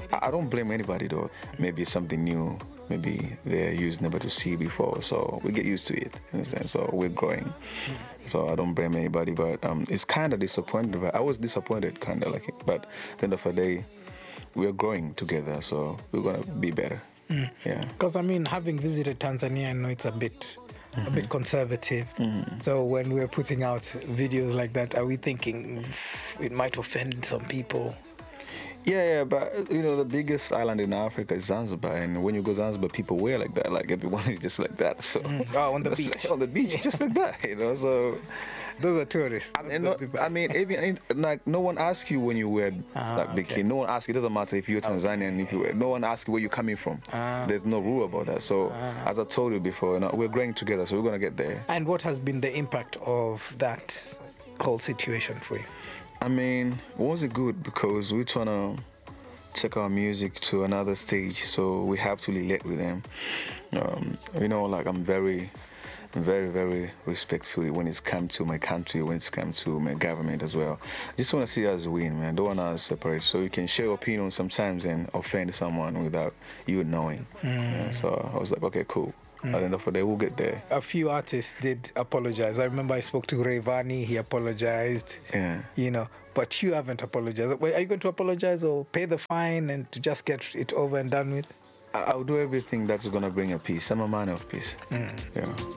I don't blame anybody though. Maybe it's something new. Maybe they're used never to see before, so we get used to it. You understand? So we're growing. So I don't blame anybody, but it's kind of disappointed. But I was disappointed, kind of like it. But at the end of the day, we're growing together, so we're gonna be better. Yeah. Because I mean, having visited Tanzania, I know it's a bit conservative. So when we're putting out videos like that, are we thinking it might offend some people? Yeah, but you know, the biggest island in Africa is Zanzibar, and when you go to Zanzibar, people wear like that. Like everyone is just like that. So on the beach. On the beach, just like that. You know, so those are tourists. I mean, even like no one asks you when you wear like bikini. No one asks. It doesn't matter if you're Tanzanian. If you wear, no one asks you where you're coming from. There's no rule about that. So as I told you before, you know, we're growing together, so we're gonna get there. And what has been the impact of that whole situation for you? I mean, was it good because we're trying to take our music to another stage, so we have to relate with them. You know, like I'm very, very respectful when it's come to my country, when it's come to my government as well. Just want to see us win, man. Don't want us to separate. So you can share opinion sometimes and offend someone without you knowing. Yeah, so I was like, okay, cool. At the end of the day, we'll get there. A few artists did apologize. I remember I spoke to Rayvanny. He apologized. Yeah. You know, but you haven't apologized. Are you going to apologize or pay the fine and to just get it over and done with? I'll do everything that's going to bring a peace. I'm a man of peace. Yeah.